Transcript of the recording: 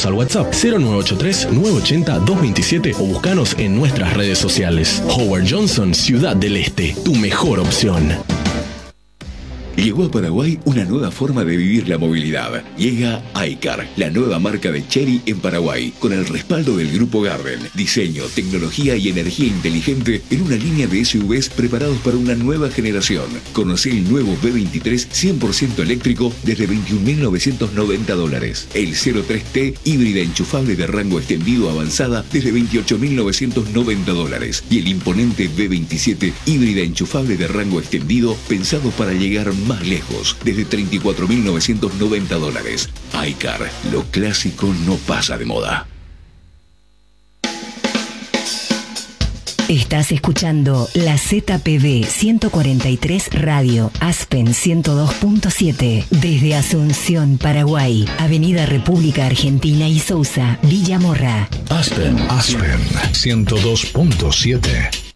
Escribinos al WhatsApp 0983-980-227 o buscanos en nuestras redes sociales. Howard Johnson, Ciudad del Este, tu mejor opción. Llegó a Paraguay una nueva forma de vivir la movilidad. Llega iCar, la nueva marca de Chery en Paraguay, con el respaldo del Grupo Garden. Diseño, tecnología y energía inteligente en una línea de SUVs preparados para una nueva generación. Conocé el nuevo B23 100% eléctrico desde $21.990. El 03T híbrida enchufable de rango extendido avanzada desde $28.990. Y el imponente B27 híbrida enchufable de rango extendido pensado para llegar más lejos, desde $34.990. iCar, lo clásico no pasa de moda. Estás escuchando la ZPB 143 Radio, Aspen 102.7, desde Asunción, Paraguay, Avenida República Argentina y Sousa, Villa Morra. Aspen 102.7.